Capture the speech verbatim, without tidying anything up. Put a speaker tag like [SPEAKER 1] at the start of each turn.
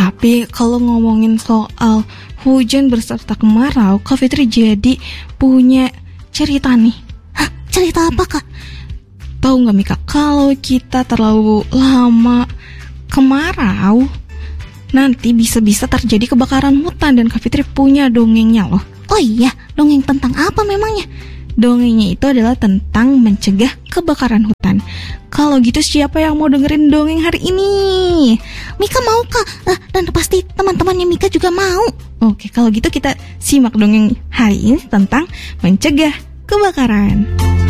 [SPEAKER 1] Tapi kalau ngomongin soal hujan berserta kemarau, Kak Fitri jadi punya cerita nih.
[SPEAKER 2] Hah, cerita apa Kak?
[SPEAKER 1] Tahu nggak Mika, kalau kita terlalu lama kemarau, nanti bisa-bisa terjadi kebakaran hutan. Dan Kak Fitri punya dongengnya loh.
[SPEAKER 2] Oh iya, dongeng tentang apa memangnya?
[SPEAKER 1] Dongengnya itu adalah tentang mencegah kebakaran hutan. Kalau gitu siapa yang mau dengerin dongeng hari ini?
[SPEAKER 2] Mika mau Kak, eh, dan pasti teman-temannya Mika juga mau.
[SPEAKER 1] Oke, kalau gitu kita simak dongeng hari ini tentang mencegah kebakaran.